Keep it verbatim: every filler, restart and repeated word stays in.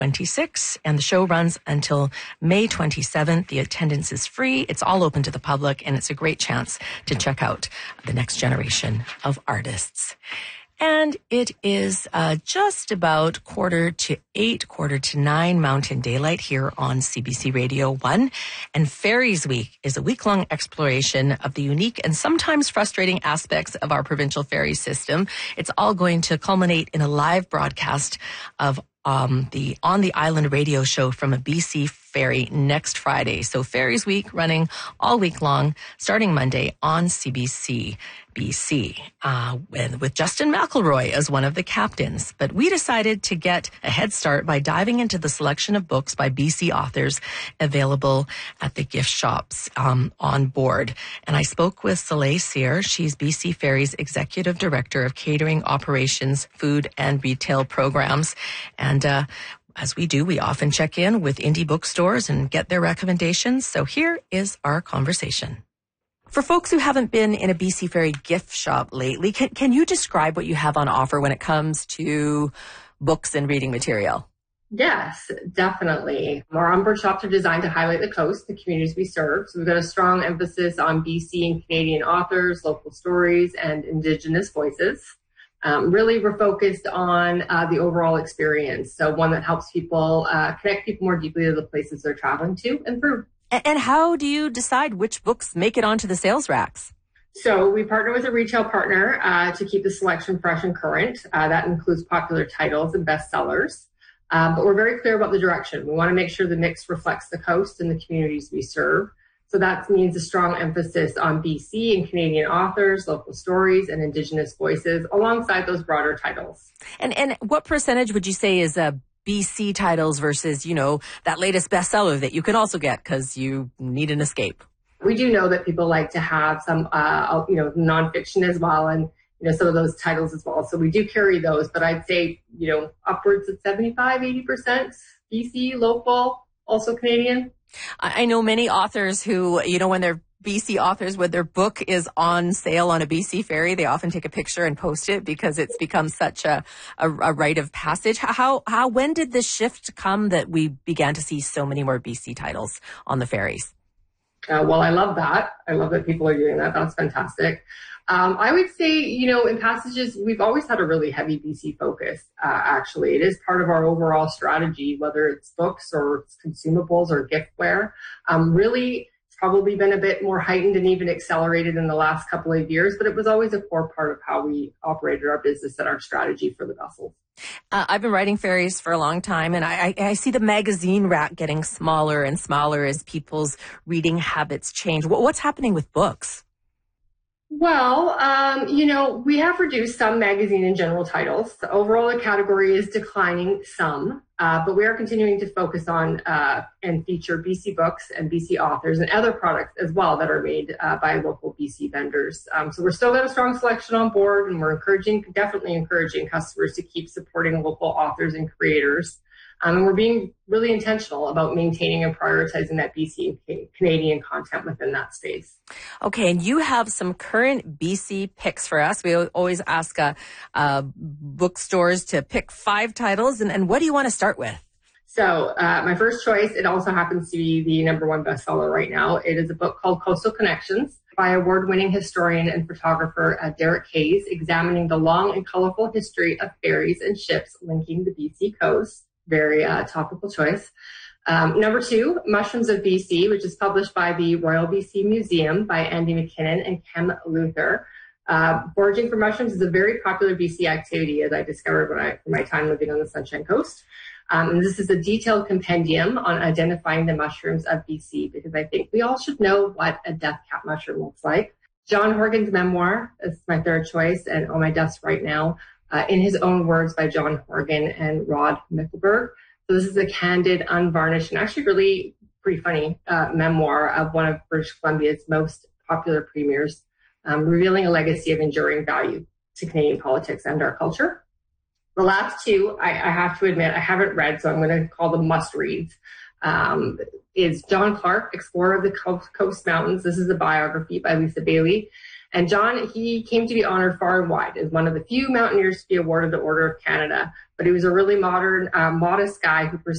twenty-six, and the show runs until May twenty-seventh. The attendance is free. It's all open to the public, and it's a great chance to check out the next generation of artists. And it is uh, just about quarter to eight, quarter to nine Mountain Daylight here on C B C Radio one. And Ferries Week is a week-long exploration of the unique and sometimes frustrating aspects of our provincial ferry system. It's all going to culminate in a live broadcast of um, the On the Island radio show from a B C ferry next Friday. So Ferries Week running all week long, starting Monday on C B C B C, uh, with, with Justin McElroy as one of the captains. But we decided to get a head start by diving into the selection of books by B C authors available at the gift shops um, on board. And I spoke with Soleil Cyr. She's B C Ferry's Executive Director of Catering Operations, Food and Retail Programs. And uh, as we do, we often check in with indie bookstores and get their recommendations. So here is our conversation. For folks who haven't been in a B C Ferry gift shop lately, can, can you describe what you have on offer when it comes to books and reading material? Yes, definitely. Our onboard shops are designed to highlight the coast, the communities we serve. So we've got a strong emphasis on B C and Canadian authors, local stories, and Indigenous voices. Um, really, we're focused on uh, the overall experience. So one that helps people uh, connect people more deeply to the places they're traveling to and through. And how do you decide which books make it onto the sales racks? So we partner with a retail partner uh, to keep the selection fresh and current. Uh, that includes popular titles and bestsellers. Uh, but we're very clear about the direction. We want to make sure the mix reflects the coast and the communities we serve. So that means a strong emphasis on B C and Canadian authors, local stories, and Indigenous voices alongside those broader titles. And and what percentage would you say is a B C titles versus, you know, that latest bestseller that you can also get because you need an escape? We do know that people like to have some, uh, you know, nonfiction as well, and, you know, some of those titles as well. So we do carry those, but I'd say, you know, upwards of seventy-five, eighty percent B C, local, also Canadian. I know many authors who, you know, when they're B C authors, when their book is on sale on a B C ferry, they often take a picture and post it because it's become such a, a, a rite of passage. How, how, when did this shift come that we began to see so many more B C titles on the ferries? Uh, well, I love that. I love that people are doing that. That's fantastic. Um, I would say, you know, in Passages, we've always had a really heavy B C focus, uh, actually. It is part of our overall strategy, whether it's books or it's consumables or giftware. Um, really, it's probably been a bit more heightened and even accelerated in the last couple of years, but it was always a core part of how we operated our business and our strategy for the vessels. Uh, I've been writing ferries for a long time, and I, I, I see the magazine rack getting smaller and smaller as people's reading habits change. What, what's happening with books? Well, um, you know, we have reduced some magazine and general titles. The overall category is declining some, uh, but we are continuing to focus on uh, and feature B C books and B C authors and other products as well that are made uh, by local B C vendors. Um, so we're still got a strong selection on board, and we're encouraging, definitely encouraging customers to keep supporting local authors and creators. Um, and we're being really intentional about maintaining and prioritizing that B C and Canadian content within that space. Okay, and you have some current B C picks for us. We always ask uh, uh, bookstores to pick five titles, and, and what do you want to start with? So uh, my first choice, it also happens to be the number one bestseller right now. It is a book called Coastal Connections by award-winning historian and photographer uh, Derek Hayes, examining the long and colorful history of ferries and ships linking the B C coast. Very uh, topical choice. Um, number two, Mushrooms of B C, which is published by the Royal B C Museum by Andy McKinnon and Kem Luther. Uh, foraging for mushrooms is a very popular B C activity, as I discovered when I, in my time living on the Sunshine Coast. Um, and this is a detailed compendium on identifying the mushrooms of B C, because I think we all should know what a death cap mushroom looks like. John Horgan's memoir is my third choice, and on my desk right now, Uh, in his own words by John Horgan and Rod Mickelberg. So this is a candid, unvarnished, and actually really pretty funny uh, memoir of one of British Columbia's most popular premiers, um, revealing a legacy of enduring value to Canadian politics and our culture. The last two, I, I have to admit, I haven't read, so I'm going to call them must-reads, um, is John Clark, Explorer of the Coast Mountains. This is a biography by Lisa Bailey. And John, he came to be honored far and wide as one of the few mountaineers to be awarded the Order of Canada. But he was a really modern, uh, modest guy who